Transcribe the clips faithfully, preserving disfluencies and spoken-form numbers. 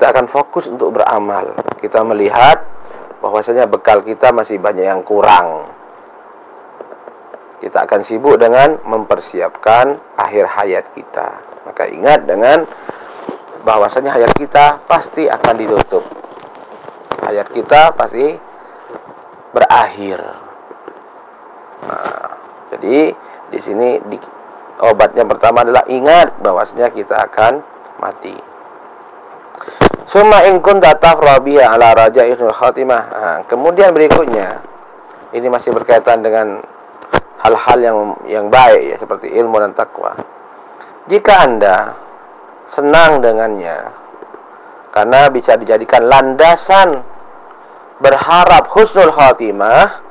kita akan fokus untuk beramal. Kita melihat bahwasanya bekal kita masih banyak yang kurang. Kita akan sibuk dengan mempersiapkan akhir hayat kita. Maka ingat dengan bahwasanya hayat kita pasti akan ditutup. Hayat kita pasti berakhir. Nah, jadi di sini di, obatnya pertama adalah ingat bahwasanya kita akan mati. Summa in kunta tafrabiha ala raja'il khatimah. Nah, kemudian berikutnya ini masih berkaitan dengan hal-hal yang yang baik ya, seperti ilmu dan takwa. Jika Anda senang dengannya karena bisa dijadikan landasan berharap husnul khatimah,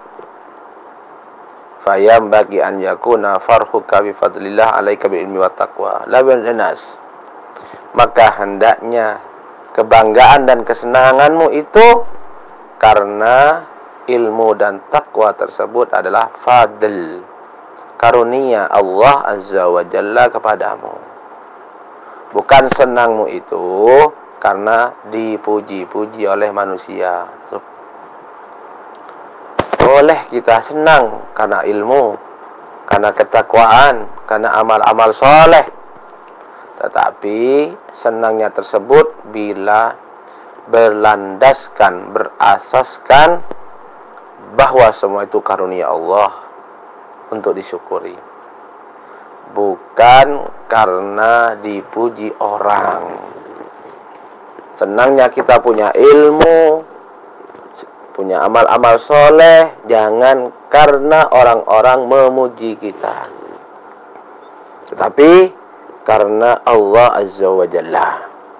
fayam bagi an yakuna farhuka bi fadlillah alaika bil ilmi wat taqwa la bil nas. Maka hendaknya kebanggaan dan kesenanganmu itu karena ilmu dan takwa tersebut adalah fadl, karunia Allah Azza wa Jalla kepadamu. Bukan senangmu itu karena dipuji-puji oleh manusia. Boleh kita senang karena ilmu, karena ketakwaan, karena amal-amal soleh. Tetapi senangnya tersebut bila berlandaskan, berasaskan bahwa semua itu karunia Allah untuk disyukuri, bukan karena dipuji orang. Senangnya kita punya ilmu, punya amal-amal soleh, jangan karena orang-orang memuji kita, tetapi karena Allah Azza wa Jalla.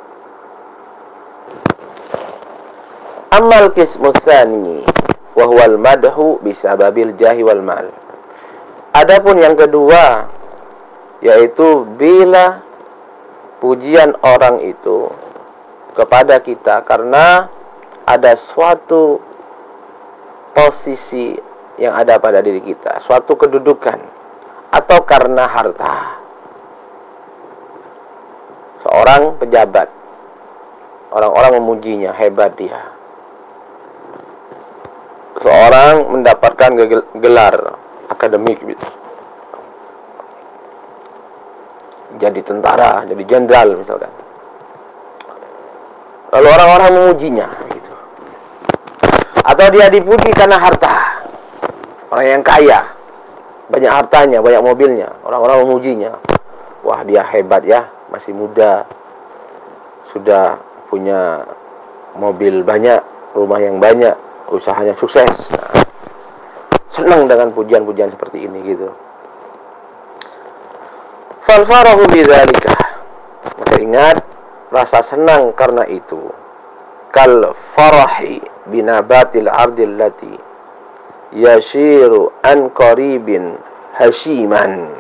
Amal qismu tsani wa huwal madhu bisababil jahi wal mal. Adapun yang kedua, yaitu bila pujian orang itu kepada kita karena ada suatu posisi yang ada pada diri kita, suatu kedudukan, atau karena harta. Seorang pejabat, orang-orang memujinya, hebat dia. Seorang mendapatkan gelar akademik gitu, jadi tentara, jadi jenderal misalkan. Lalu orang-orang memujinya gitu. Atau dia dipuji karena harta. Orang yang kaya, banyak hartanya, banyak mobilnya, orang-orang memujinya. Wah, dia hebat ya, masih muda, sudah punya mobil banyak, rumah yang banyak, usahanya sukses. Nah, senang dengan pujian-pujian seperti ini gitu. Fal farahu bidzalika. Maka ingat, rasa senang karena itu kal farahi binabatil ardil lati yashiru an qaribin hashiman.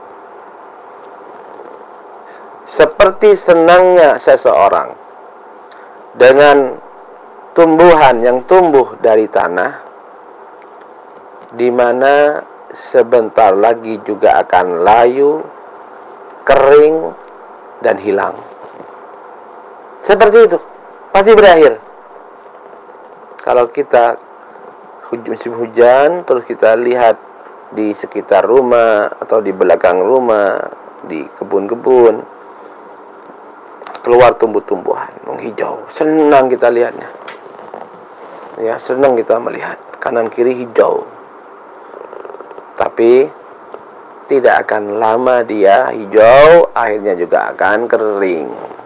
Seperti senangnya seseorang dengan tumbuhan yang tumbuh dari tanah, di mana sebentar lagi juga akan layu, kering, dan hilang. Seperti itu, pasti berakhir. Kalau kita musim hujan, terus kita lihat di sekitar rumah atau di belakang rumah, di kebun-kebun, keluar tumbuh-tumbuhan menghijau, senang kita lihatnya. Ya, senang kita melihat kanan kiri hijau. Tapi tidak akan lama dia hijau, akhirnya juga akan kering.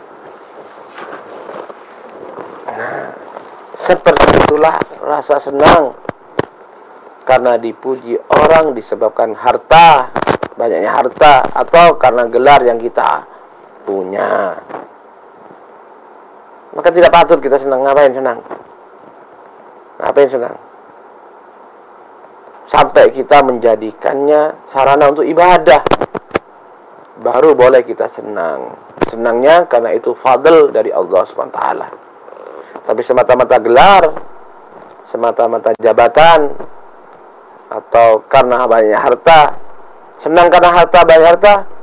Nah, seperti itulah rasa senang karena dipuji orang disebabkan harta, banyaknya harta, atau karena gelar yang kita punya. Maka tidak patut kita senang. Ngapain senang? Ngapain senang? Sampai kita menjadikannya sarana untuk ibadah, baru boleh kita senang. Senangnya karena itu fadl dari Allah subhanahu wa taala. Tapi semata-mata gelar, semata-mata jabatan, atau karena banyak harta, senang karena harta, banyak harta,